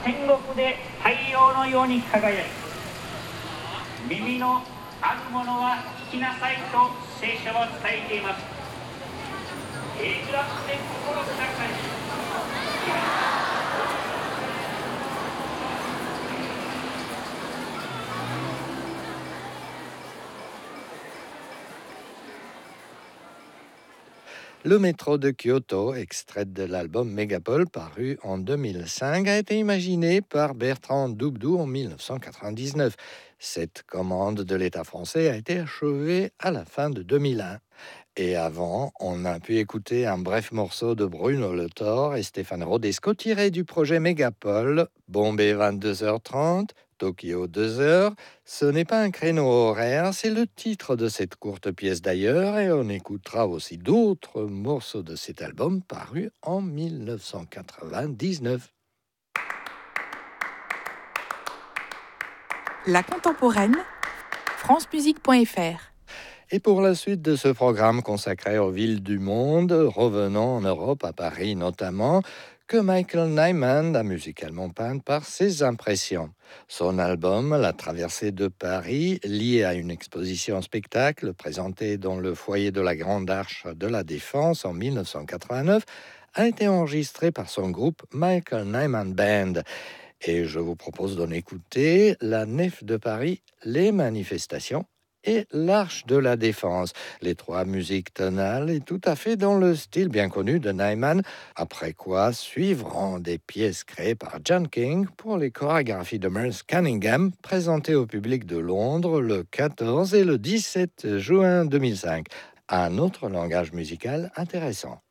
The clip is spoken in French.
天国で太陽のように輝き、耳のあるものは聞きなさいと聖書は伝えています。えぐらって心高い Le métro de Kyoto, extrait de l'album Megapole paru en 2005, a été imaginé par Bertrand Doubdou en 1999. Cette commande de l'État français a été achevée à la fin de 2001. Et avant, on a pu écouter un bref morceau de Bruno Le Thor et Stéphane Rodesco tiré du projet Megapole, Bombay 22h30, Tokyo 2h. Ce n'est pas un créneau horaire, c'est le titre de cette courte pièce d'ailleurs, et on écoutera aussi d'autres morceaux de cet album paru en 1999. La contemporaine, francemusique.fr. Et pour la suite de ce programme consacré aux villes du monde, revenons en Europe, à Paris notamment, que Michael Nyman a musicalement peint par ses impressions. Son album, La traversée de Paris, lié à une exposition spectacle présentée dans le foyer de la Grande Arche de la Défense en 1989, a été enregistré par son groupe Michael Nyman Band. Et je vous propose d'en écouter La Nef de Paris, Les Manifestations et l'Arche de la Défense. Les trois musiques tonales et tout à fait dans le style bien connu de Nyman, après quoi suivront des pièces créées par John King pour les chorégraphies de Merce Cunningham, présentées au public de Londres le 14 et le 17 juin 2005. Un autre langage musical intéressant.